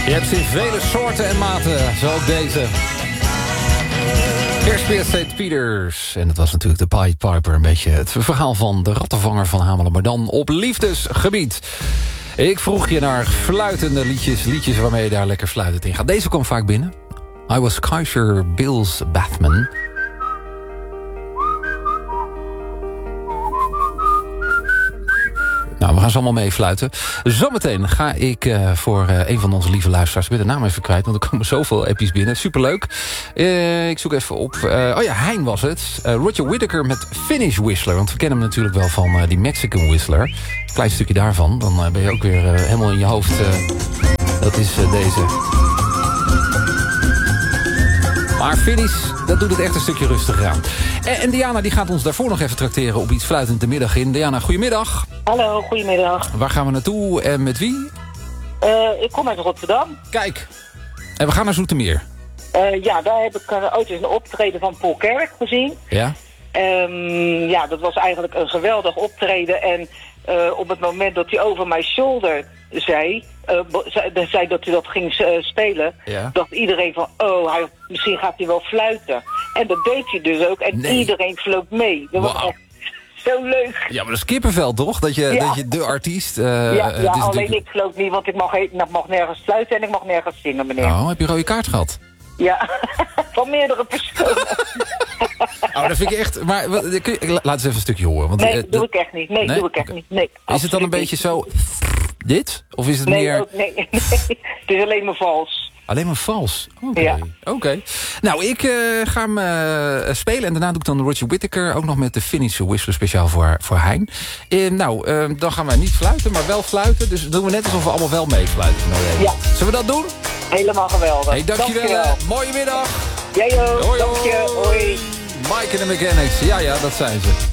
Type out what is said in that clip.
Je hebt ze in vele soorten en maten, zo ook deze. Eerst weer St. Peters. En het was natuurlijk de Pied Piper. Een beetje het verhaal van de rattenvanger van Hamelen. Maar dan op liefdesgebied. Ik vroeg je naar fluitende liedjes waarmee je daar lekker fluitend in gaat. Deze kwam vaak binnen. I was Kaiser Bills Bathman. Nou, we gaan ze allemaal mee fluiten. Zometeen ga ik voor een van onze lieve luisteraars... ik ben de naam even kwijt, want er komen zoveel appjes binnen. Superleuk. Ik zoek even op... Hein was het. Roger Whittaker met Finnish Whistler. Want we kennen hem natuurlijk wel van die Mexican Whistler. Klein stukje daarvan. Dan ben je ook weer helemaal in je hoofd. Dat is deze. Maar Finnish, dat doet het echt een stukje rustiger aan. En Diana die gaat ons daarvoor nog even trakteren op iets fluitend de middag in. Diana, goedemiddag. Hallo, goedemiddag. Waar gaan we naartoe en met wie? Ik kom uit Rotterdam. Kijk, en we gaan naar Zoetermeer. Ja, daar heb ik ooit eens een optreden van Paul Kerk gezien. Ja? Ja, dat was eigenlijk een geweldig optreden. En op het moment dat hij over mijn shoulder zei dat hij dat ging spelen, Ja. dacht iedereen van, misschien gaat hij wel fluiten. En dat deed hij dus ook. En iedereen floot mee. Dat was echt zo leuk. Ja, maar dat is kippenvel, toch? Dat je de artiest... alleen natuurlijk... ik floot niet, want ik mag nergens fluiten en ik mag nergens zingen, meneer. Oh, heb je rode kaart gehad? Ja, van meerdere personen. Oh, dat vind ik echt... Maar laat eens even een stukje horen. Want, nee, doe ik echt niet. Nee, doe ik echt niet. Nee, is het dan een beetje zo... Dit? Of is het nee, meer... nee, het is alleen maar vals. Alleen maar vals? Oké. Ja. Oké. Nou, ik ga hem spelen. En daarna doe ik dan Roger Whittaker. Ook nog met de Finnish Whistler speciaal voor Hein. Dan gaan wij niet fluiten, maar wel fluiten. Dus doen we net alsof we allemaal wel meefluiten. Ja. Zullen we dat doen? Helemaal geweldig. Hey, dankjewel. Mooie middag. Jij ook. Hoi, Dank je. Hoi. Mike en de Mechanics. Ja, dat zijn ze.